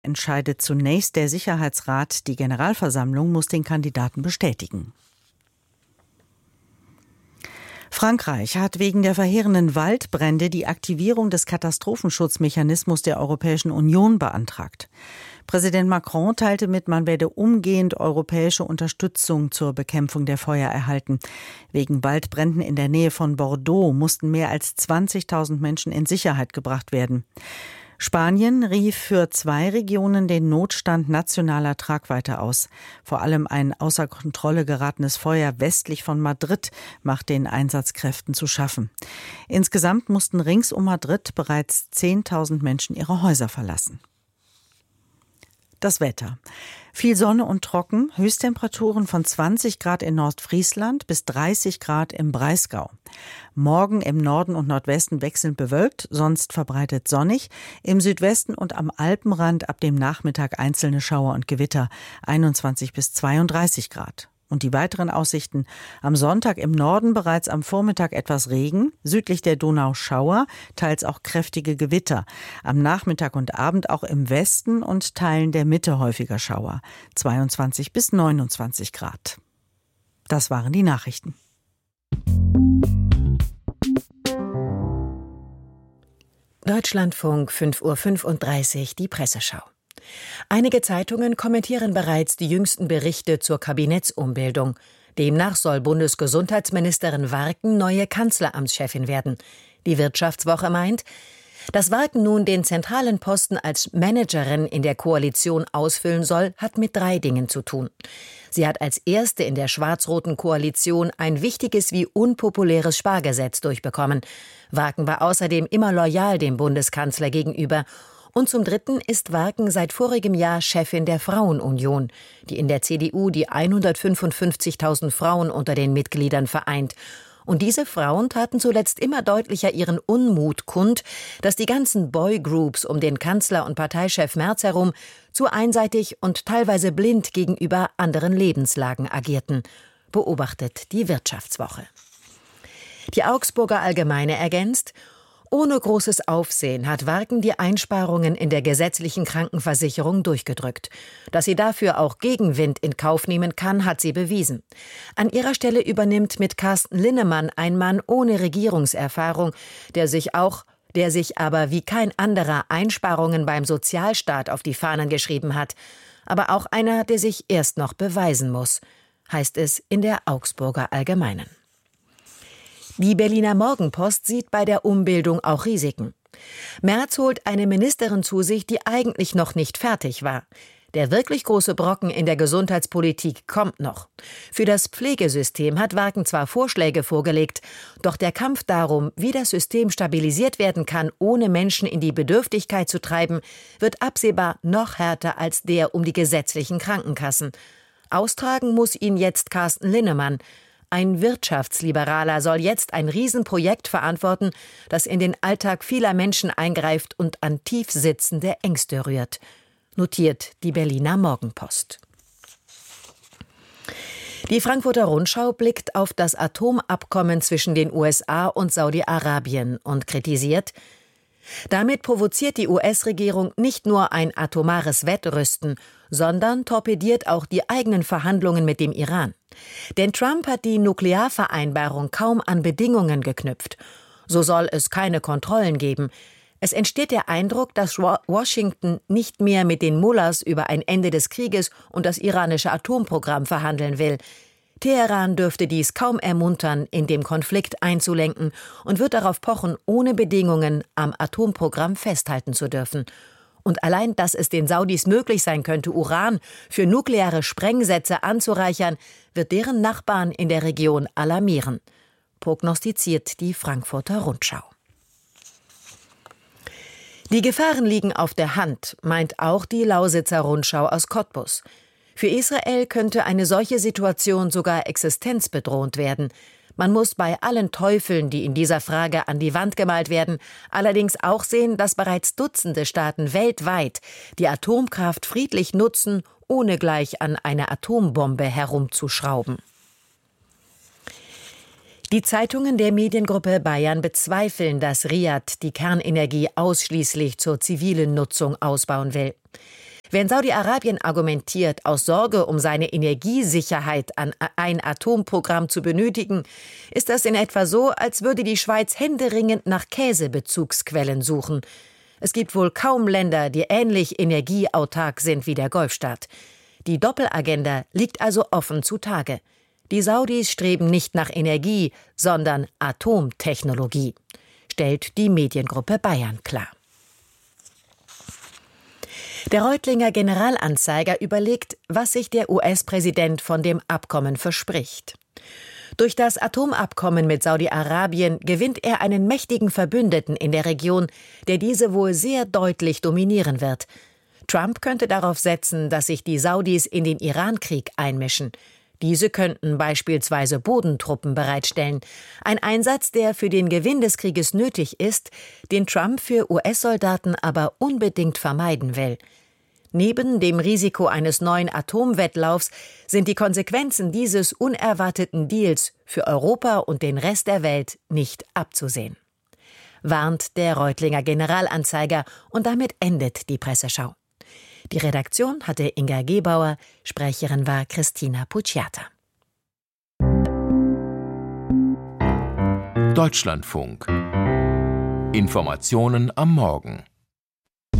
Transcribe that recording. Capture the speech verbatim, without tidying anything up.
Entscheidet zunächst der Sicherheitsrat. Die Generalversammlung muss den Kandidaten bestätigen. Frankreich hat wegen der verheerenden Waldbrände die Aktivierung des Katastrophenschutzmechanismus der Europäischen Union beantragt. Präsident Macron teilte mit, man werde umgehend europäische Unterstützung zur Bekämpfung der Feuer erhalten. Wegen Waldbränden in der Nähe von Bordeaux mussten mehr als zwanzigtausend Menschen in Sicherheit gebracht werden. Spanien rief für zwei Regionen den Notstand nationaler Tragweite aus. Vor allem ein außer Kontrolle geratenes Feuer westlich von Madrid macht den Einsatzkräften zu schaffen. Insgesamt mussten rings um Madrid bereits zehntausend Menschen ihre Häuser verlassen. Das Wetter. Viel Sonne und trocken, Höchsttemperaturen von zwanzig Grad in Nordfriesland bis dreißig Grad im Breisgau. Morgen im Norden und Nordwesten wechselnd bewölkt, sonst verbreitet sonnig. Im Südwesten und am Alpenrand ab dem Nachmittag einzelne Schauer und Gewitter, einundzwanzig bis zweiunddreißig Grad. Und die weiteren Aussichten: am Sonntag im Norden bereits am Vormittag etwas Regen, südlich der Donau Schauer, teils auch kräftige Gewitter. Am Nachmittag und Abend auch im Westen und Teilen der Mitte häufiger Schauer, zweiundzwanzig bis neunundzwanzig Grad. Das waren die Nachrichten. Deutschlandfunk, fünf Uhr fünfunddreißig, die Presseschau. Einige Zeitungen kommentieren bereits die jüngsten Berichte zur Kabinettsumbildung. Demnach soll Bundesgesundheitsministerin Warken neue Kanzleramtschefin werden. Die Wirtschaftswoche meint, dass Warken nun den zentralen Posten als Managerin in der Koalition ausfüllen soll, hat mit drei Dingen zu tun. Sie hat als erste in der schwarz-roten Koalition ein wichtiges wie unpopuläres Spargesetz durchbekommen. Warken war außerdem immer loyal dem Bundeskanzler gegenüber. Und zum Dritten ist Warken seit vorigem Jahr Chefin der Frauenunion, die in der C D U die hundertfünfundfünfzigtausend Frauen unter den Mitgliedern vereint. Und diese Frauen taten zuletzt immer deutlicher ihren Unmut kund, dass die ganzen Boygroups um den Kanzler und Parteichef Merz herum zu einseitig und teilweise blind gegenüber anderen Lebenslagen agierten, beobachtet die Wirtschaftswoche. Die Augsburger Allgemeine ergänzt: Ohne großes Aufsehen hat Warken die Einsparungen in der gesetzlichen Krankenversicherung durchgedrückt. Dass sie dafür auch Gegenwind in Kauf nehmen kann, hat sie bewiesen. An ihrer Stelle übernimmt mit Carsten Linnemann ein Mann ohne Regierungserfahrung, der sich auch, der sich aber wie kein anderer Einsparungen beim Sozialstaat auf die Fahnen geschrieben hat. Aber auch einer, der sich erst noch beweisen muss, heißt es in der Augsburger Allgemeinen. Die Berliner Morgenpost sieht bei der Umbildung auch Risiken. Merz holt eine Ministerin zu sich, die eigentlich noch nicht fertig war. Der wirklich große Brocken in der Gesundheitspolitik kommt noch. Für das Pflegesystem hat Warken zwar Vorschläge vorgelegt, doch der Kampf darum, wie das System stabilisiert werden kann, ohne Menschen in die Bedürftigkeit zu treiben, wird absehbar noch härter als der um die gesetzlichen Krankenkassen. Austragen muss ihn jetzt Carsten Linnemann. Ein Wirtschaftsliberaler soll jetzt ein Riesenprojekt verantworten, das in den Alltag vieler Menschen eingreift und an tiefsitzende Ängste rührt, notiert die Berliner Morgenpost. Die Frankfurter Rundschau blickt auf das Atomabkommen zwischen den U S A und Saudi-Arabien und kritisiert: Damit provoziert die U S-Regierung nicht nur ein atomares Wettrüsten, sondern torpediert auch die eigenen Verhandlungen mit dem Iran. Denn Trump hat die Nuklearvereinbarung kaum an Bedingungen geknüpft. So soll es keine Kontrollen geben. Es entsteht der Eindruck, dass Washington nicht mehr mit den Mullahs über ein Ende des Krieges und das iranische Atomprogramm verhandeln will. Teheran dürfte dies kaum ermuntern, in dem Konflikt einzulenken und wird darauf pochen, ohne Bedingungen am Atomprogramm festhalten zu dürfen. Und allein, dass es den Saudis möglich sein könnte, Uran für nukleare Sprengsätze anzureichern, wird deren Nachbarn in der Region alarmieren, prognostiziert die Frankfurter Rundschau. Die Gefahren liegen auf der Hand, meint auch die Lausitzer Rundschau aus Cottbus. Für Israel könnte eine solche Situation sogar existenzbedrohend werden. Man muss bei allen Teufeln, die in dieser Frage an die Wand gemalt werden, allerdings auch sehen, dass bereits Dutzende Staaten weltweit die Atomkraft friedlich nutzen, ohne gleich an einer Atombombe herumzuschrauben. Die Zeitungen der Mediengruppe Bayern bezweifeln, dass Riad die Kernenergie ausschließlich zur zivilen Nutzung ausbauen will. Wenn Saudi-Arabien argumentiert, aus Sorge um seine Energiesicherheit an ein Atomprogramm zu benötigen, ist das in etwa so, als würde die Schweiz händeringend nach Käsebezugsquellen suchen. Es gibt wohl kaum Länder, die ähnlich energieautark sind wie der Golfstaat. Die Doppelagenda liegt also offen zutage. Die Saudis streben nicht nach Energie, sondern Atomtechnologie, stellt die Mediengruppe Bayern klar. Der Reutlinger Generalanzeiger überlegt, was sich der U S-Präsident von dem Abkommen verspricht. Durch das Atomabkommen mit Saudi-Arabien gewinnt er einen mächtigen Verbündeten in der Region, der diese wohl sehr deutlich dominieren wird. Trump könnte darauf setzen, dass sich die Saudis in den Iran-Krieg einmischen. Diese könnten beispielsweise Bodentruppen bereitstellen. Ein Einsatz, der für den Gewinn des Krieges nötig ist, den Trump für U S-Soldaten aber unbedingt vermeiden will. Neben dem Risiko eines neuen Atomwettlaufs sind die Konsequenzen dieses unerwarteten Deals für Europa und den Rest der Welt nicht abzusehen, warnt der Reutlinger Generalanzeiger, und damit endet die Presseschau. Die Redaktion hatte Inga Gebauer, Sprecherin war Christina Pucciata. Deutschlandfunk. Informationen am Morgen.